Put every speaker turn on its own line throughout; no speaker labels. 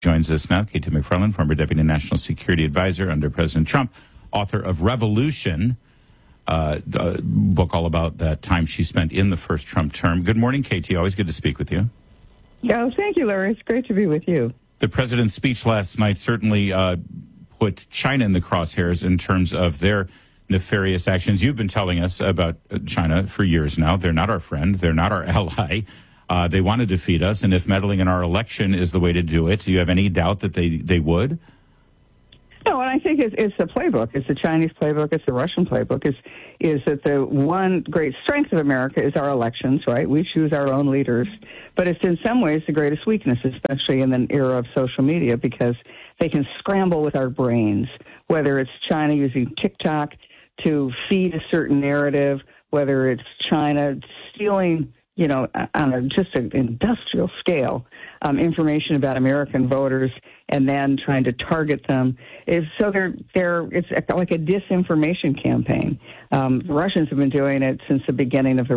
Joins us now, Katie McFarland, former Deputy National Security Advisor under President Trump, author of Revolution, a book all about that time she spent in the first Trump term. Good morning, Katie. Always good to speak with you.
Yeah, thank you, Larry. It's great to be with you.
The president's speech last night certainly put China in the crosshairs in terms of their nefarious actions. You've been telling us about China for years now. They're not our friend. They're not our ally. They want to defeat us, and if meddling in our election is the way to do it, do you have any doubt that they would?
No, and I think it's the playbook. It's the Chinese playbook. It's the Russian playbook. Is that the one great strength of America is our elections, right? We choose our own leaders. But it's in some ways the greatest weakness, especially in the era of social media, because they can scramble with our brains, whether it's China using TikTok to feed a certain narrative, whether it's China stealing, on just an industrial scale, information about American voters and then trying to target them. It's like a disinformation campaign. The Russians have been doing it since the beginning of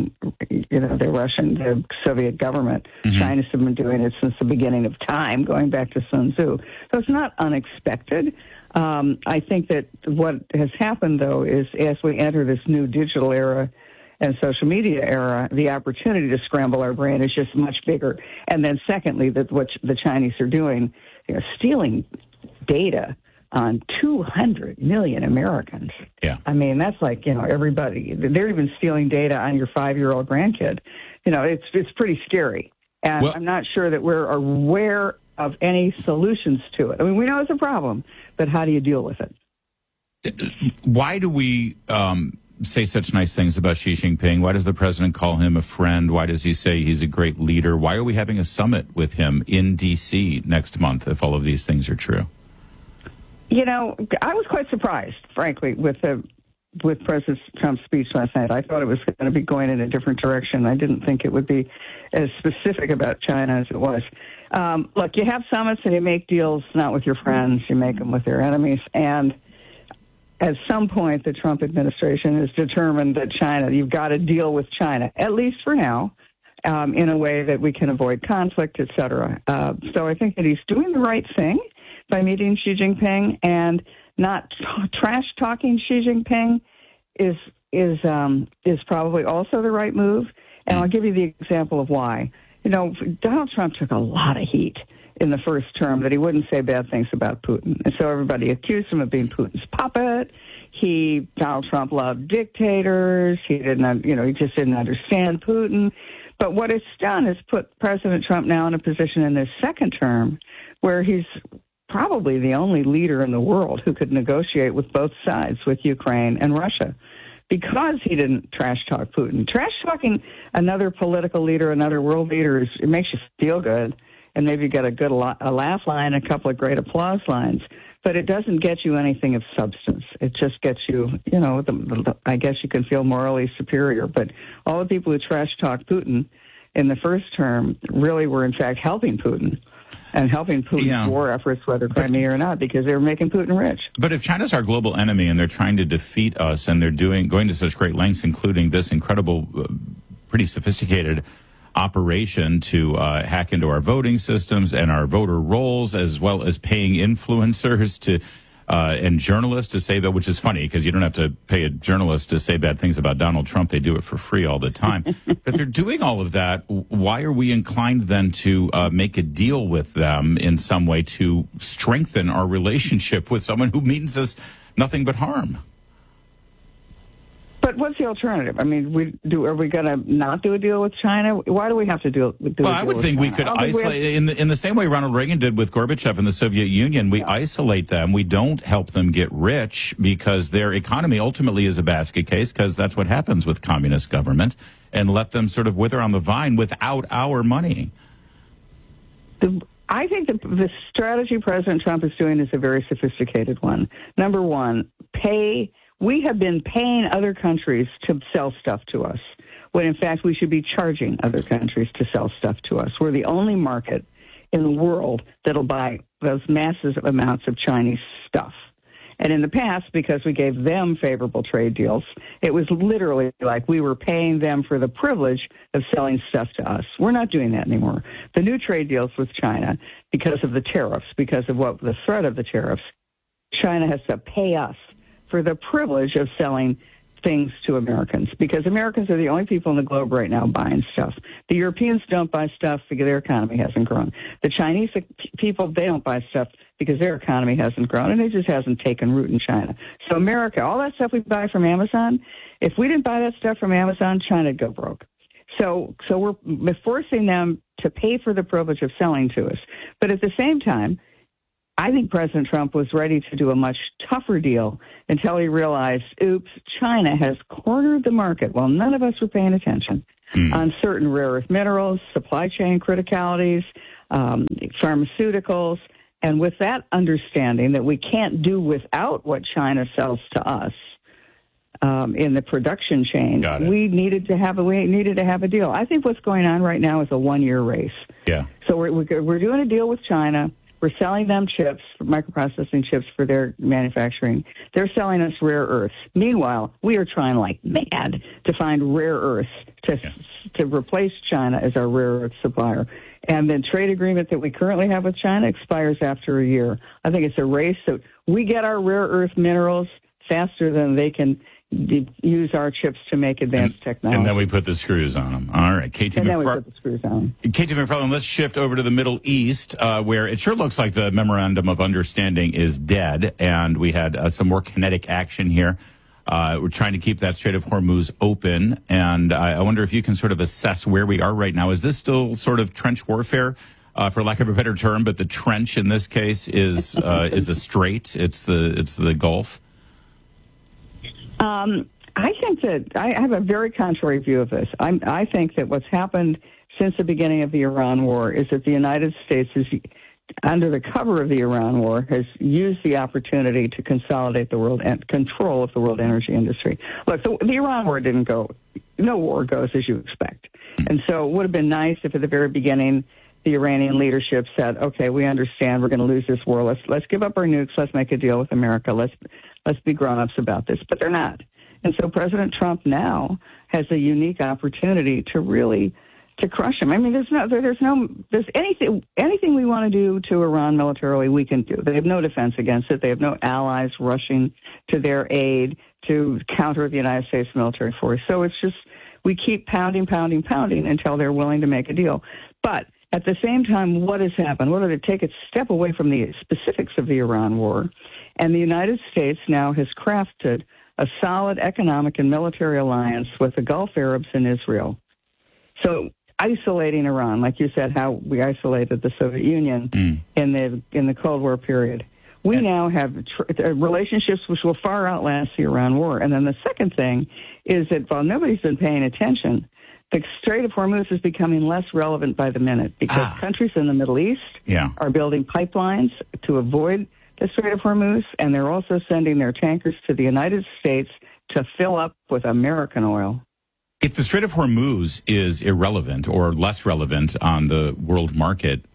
the Soviet government.
Mm-hmm.
China's have been doing it since the beginning of time, going back to Sun Tzu. So it's not unexpected. I think that what has happened, though, is as we enter this new digital era and social media era, the opportunity to scramble our brain is just much bigger. And then secondly, that what the Chinese are doing, stealing data on 200 million Americans.
Yeah.
I mean, that's like, everybody. They're even stealing data on your 5-year-old grandkid. It's pretty scary. And I'm not sure that we're aware of any solutions to it. I mean, we know it's a problem, but how do you deal with it?
Why do we say such nice things about Xi Jinping? Why does the president call him a friend? Why does he say he's a great leader? Why are we having a summit with him in D.C. next month if all of these things are true?
I was quite surprised, frankly, with President Trump's speech last night. I thought it was going to be going in a different direction. I didn't think it would be as specific about China as it was. Look, you have summits and you make deals not with your friends, you make them with your enemies. And at some point, the Trump administration has determined that you've got to deal with China, at least for now, in a way that we can avoid conflict, et cetera. So I think that he's doing the right thing by meeting Xi Jinping, and not trash-talking Xi Jinping is probably also the right move. And I'll give you the example of why. Donald Trump took a lot of heat in the first term that he wouldn't say bad things about Putin. And so everybody accused him of being Putin's puppet. Donald Trump loved dictators. He just didn't understand Putin. But what it's done is put President Trump now in a position in his second term where he's probably the only leader in the world who could negotiate with both sides, with Ukraine and Russia, because he didn't trash talk Putin. Trash talking another political leader, another world leader, it makes you feel good. And maybe you get a laugh line, a couple of great applause lines, but it doesn't get you anything of substance. It just gets you, I guess you can feel morally superior. But all the people who trash talk Putin in the first term really were in fact helping Putin and helping Putin's war efforts, whether Crimea or not, because they were making Putin rich.
But if China's our global enemy and they're trying to defeat us and they're going to such great lengths, including this incredible, pretty sophisticated operation to hack into our voting systems and our voter rolls, as well as paying influencers and journalists to say that, which is funny because you don't have to pay a journalist to say bad things about Donald Trump. They do it for free all the time. If they're doing all of that, why are we inclined then to make a deal with them in some way to strengthen our relationship with someone who means us nothing but harm?
But what's the alternative? I mean, are we going to not do a deal with China? Why do we have to do a deal with China?
Well, I would think we could isolate, in the same way Ronald Reagan did with Gorbachev in the Soviet Union. We isolate them. We don't help them get rich because their economy ultimately is a basket case, because that's what happens with communist governments, and let them sort of wither on the vine without our money.
I think the strategy President Trump is doing is a very sophisticated one. Number one, we have been paying other countries to sell stuff to us, when in fact we should be charging other countries to sell stuff to us. We're the only market in the world that'll buy those massive amounts of Chinese stuff. And in the past, because we gave them favorable trade deals, it was literally like we were paying them for the privilege of selling stuff to us. We're not doing that anymore. The new trade deals with China, because of the tariffs, because of what the threat of the tariffs, China has to pay us for the privilege of selling things to Americans, because Americans are the only people in the globe right now buying stuff. The Europeans don't buy stuff because their economy hasn't grown. The Chinese people, they don't buy stuff because their economy hasn't grown, and it just hasn't taken root in China. So America, all that stuff we buy from Amazon, if we didn't buy that stuff from Amazon, China would go broke. So we're forcing them to pay for the privilege of selling to us. But at the same time, I think President Trump was ready to do a much tougher deal until he realized, oops, China has cornered the market while none of us were paying attention on certain rare earth minerals, supply chain criticalities, pharmaceuticals. And with that understanding that we can't do without what China sells to us in the production chain, we needed to have a deal. I think what's going on right now is a one-year race.
Yeah.
So we're doing a deal with China. We're selling them chips, microprocessing chips for their manufacturing. They're selling us rare earths. Meanwhile, we are trying like mad to find rare earths to replace China as our rare earth supplier. And the trade agreement that we currently have with China expires after a year. I think it's a race that we get our rare earth minerals faster than they can use our chips to make advanced technology.
And then we put the screws on them. All right. Katie McFarland, let's shift over to the Middle East, where it sure looks like the Memorandum of Understanding is dead, and we had some more kinetic action here. We're trying to keep that Strait of Hormuz open, and I wonder if you can sort of assess where we are right now. Is this still sort of trench warfare, for lack of a better term, but the trench in this case is a strait? It's the Gulf?
I think that I have a very contrary view of this. I think that what's happened since the beginning of the Iran war is that the United States is, under the cover of the Iran war, has used the opportunity to consolidate the world and control of the world energy industry. Look, the Iran war didn't go, no war goes as you expect. And so it would have been nice if at the very beginning the Iranian leadership said, okay, we understand we're going to lose this war. Let's give up our nukes. Let's make a deal with America. Let's be grown-ups about this. But they're not. And so President Trump now has a unique opportunity to really to crush him. I mean, there's anything we want to do to Iran militarily, we can do. They have no defense against it. They have no allies rushing to their aid to counter the United States military force. So it's just we keep pounding until they're willing to make a deal. But at the same time, what has happened? What did it take a step away from the specifics of the Iran war? And the United States now has crafted a solid economic and military alliance with the Gulf Arabs and Israel. So isolating Iran, like you said, how we isolated the Soviet Union in the Cold War period. We now have relationships which will far outlast the Iran war. And then the second thing is that while nobody's been paying attention, the Strait of Hormuz is becoming less relevant by the minute because countries in the Middle East are building pipelines to avoid the Strait of Hormuz, and they're also sending their tankers to the United States to fill up with American oil.
If the Strait of Hormuz is irrelevant or less relevant on the world market,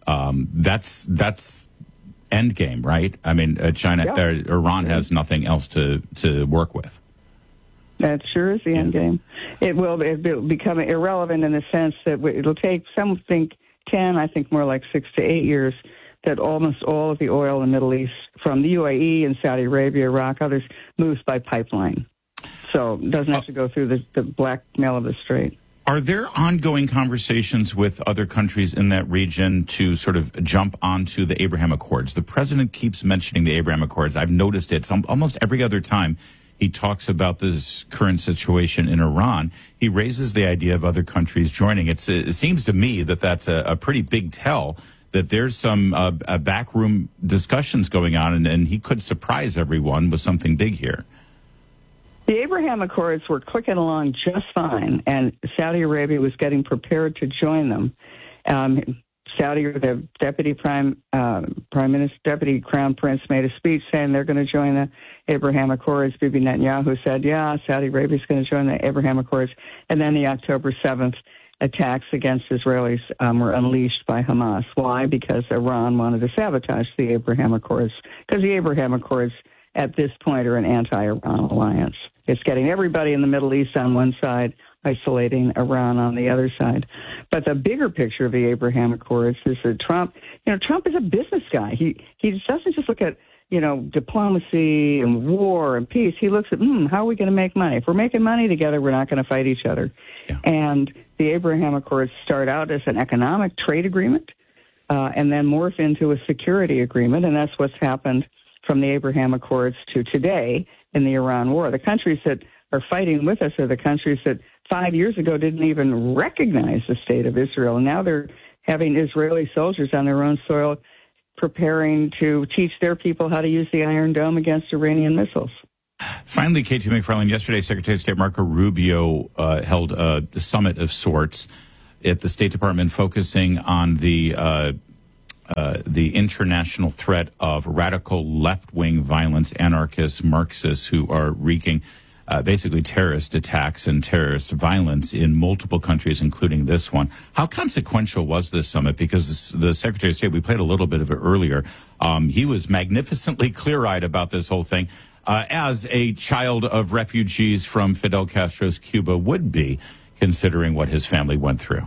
that's end game, right? I mean, Iran has nothing else to work with.
That sure is the end game. It will become irrelevant in the sense that it'll take, some think 10, I think more like 6 to 8 years, that almost all of the oil in the Middle East from the UAE and Saudi Arabia, Iraq, others, moves by pipeline. So it doesn't have to go through the blackmail of the Strait.
Are there ongoing conversations with other countries in that region to sort of jump onto the Abraham Accords? The president keeps mentioning the Abraham Accords. I've noticed it almost every other time he talks about this current situation in Iran. He raises the idea of other countries joining. It seems to me that that's a pretty big tell, that there's some backroom discussions going on, and he could surprise everyone with something big here.
The Abraham Accords were clicking along just fine, and Saudi Arabia was getting prepared to join them. The deputy crown prince made a speech saying they're going to join the Abraham Accords. Bibi Netanyahu said, Saudi Arabia's going to join the Abraham Accords. And then the October 7th attacks against Israelis were unleashed by Hamas. Why? Because Iran wanted to sabotage the Abraham Accords. Because the Abraham Accords at this point are an anti-Iran alliance. It's getting everybody in the Middle East on one side, isolating Iran on the other side. But the bigger picture of the Abraham Accords is that Trump is a business guy. He doesn't just look at, diplomacy and war and peace. He looks at, how are we going to make money? If we're making money together, we're not going to fight each other. Yeah. And the Abraham Accords start out as an economic trade agreement and then morph into a security agreement. And that's what's happened from the Abraham Accords to today in the Iran war. The countries that are fighting with us are the countries that 5 years ago didn't even recognize the state of Israel. And now they're having Israeli soldiers on their own soil preparing to teach their people how to use the Iron Dome against Iranian missiles.
Finally, K.T. McFarland, yesterday Secretary of State Marco Rubio held a summit of sorts at the State Department focusing on the international threat of radical left-wing violence, anarchists, Marxists who are wreaking basically terrorist attacks and terrorist violence in multiple countries, including this one. How consequential was this summit? Because the Secretary of State, we played a little bit of it earlier, he was magnificently clear-eyed about this whole thing, as a child of refugees from Fidel Castro's Cuba would be, considering what his family went through.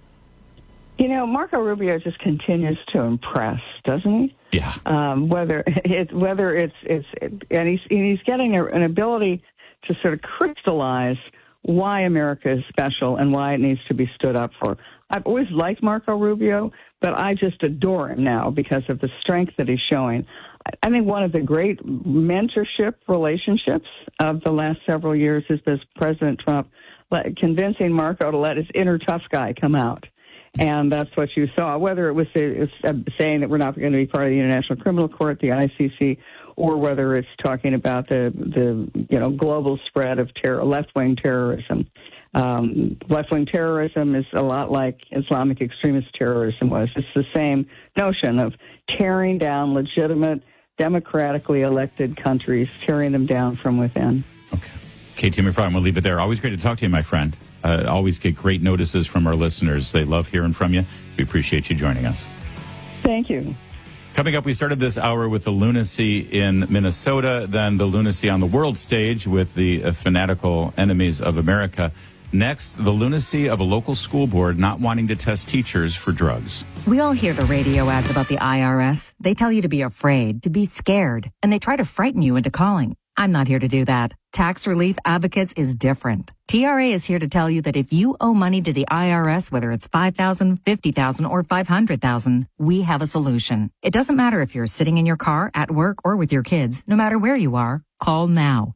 Marco Rubio just continues to impress, doesn't he?
Yeah.
Whether it's and he's getting an ability to sort of crystallize why America is special and why it needs to be stood up for. I've always liked Marco Rubio, but I just adore him now because of the strength that he's showing. I think one of the great mentorship relationships of the last several years has been President Trump convincing Marco to let his inner tough guy come out. And that's what you saw, whether it was saying that we're not going to be part of the International Criminal Court, the ICC, or whether it's talking about the global spread of left-wing terrorism. Left-wing terrorism is a lot like Islamic extremist terrorism was. It's the same notion of tearing down legitimate, democratically elected countries, tearing them down from within.
Okay. K.T. McFarland, we'll leave it there. Always great to talk to you, my friend. Always get great notices from our listeners. They love hearing from you. We appreciate you joining us.
Thank you.
Coming up, we started this hour with the lunacy in Minnesota, then the lunacy on the world stage with the fanatical enemies of America. Next, the lunacy of a local school board not wanting to test teachers for drugs.
We all hear the radio ads about the IRS. They tell you to be afraid, to be scared, and they try to frighten you into calling. I'm not here to do that. Tax Relief Advocates is different. TRA is here to tell you that if you owe money to the IRS, whether it's $5,000, $50,000, or $500,000, we have a solution. It doesn't matter if you're sitting in your car, at work, or with your kids. No matter where you are, call now.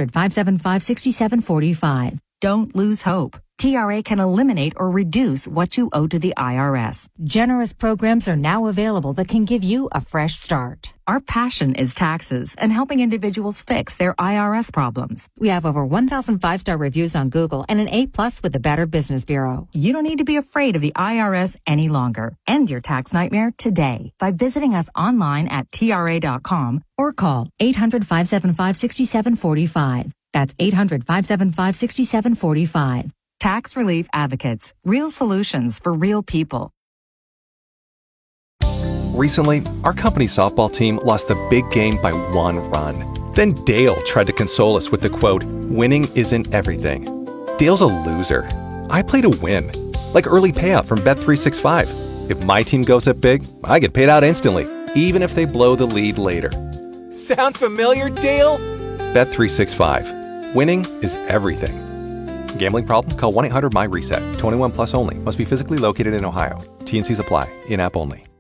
800-575-6745. Don't lose hope. TRA can eliminate or reduce what you owe to the IRS.
Generous programs are now available that can give you a fresh start.
Our passion is taxes and helping individuals fix their IRS problems.
We have over 1,000 five-star reviews on Google and an A+ with the Better Business Bureau.
You don't need to be afraid of the IRS any longer. End your tax nightmare today by visiting us online at TRA.com
or call 800-575-6745. That's 800-575-6745.
Tax Relief Advocates. Real solutions for real people.
Recently, our company's softball team lost the big game by 1 run. Then Dale tried to console us with the quote, "Winning isn't everything." Dale's a loser. I play to win. Like early payout from Bet365. If my team goes up big, I get paid out instantly, even if they blow the lead later. Sound familiar, Dale? Bet365. Winning is everything. Gambling problem? Call 1-800-MY-RESET. 21 plus only. Must be physically located in Ohio. T&Cs apply. In-app only.